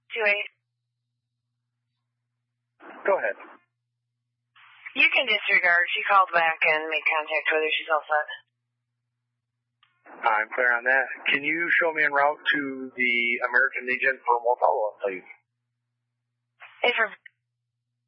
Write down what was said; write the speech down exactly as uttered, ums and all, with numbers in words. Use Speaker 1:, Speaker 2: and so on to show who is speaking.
Speaker 1: two eight.
Speaker 2: Go ahead.
Speaker 1: You can disregard. She called back and made contact with her. She's all set.
Speaker 2: I'm clear on that. Can you show me en route to the American Legion for more follow-up, please?
Speaker 1: Affirmative.